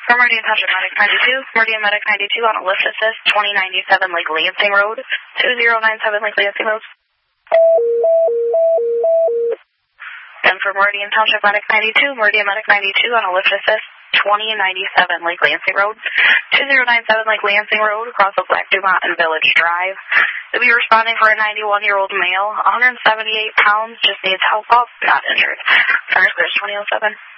Meridian Township Medic 92. Meridian Medic 92 on a lift assist, 2097 Lake Lansing Road. 2097 Lake Lansing Road. And for Meridian Township Medic 92, Meridian Medic 92 on a lift assist, 2097 Lake Lansing Road. 2097 Lake Lansing Road across the Black Dumont and Village Drive. You'll be responding for a 91-year-old male, 178 pounds, just needs help up, not injured. Fire clears 2007.